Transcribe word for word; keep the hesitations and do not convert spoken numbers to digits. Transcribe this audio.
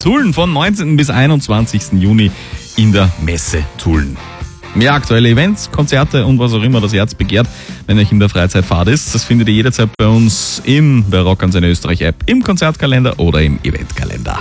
Tulln von neunzehnten bis einundzwanzigsten Juni in der Messe Tulln. Mehr aktuelle Events, Konzerte und was auch immer das Herz begehrt, wenn euch in der Freizeitfahrt ist, das findet ihr jederzeit bei uns im der Rock an seine Österreich App, im Konzertkalender oder im Eventkalender.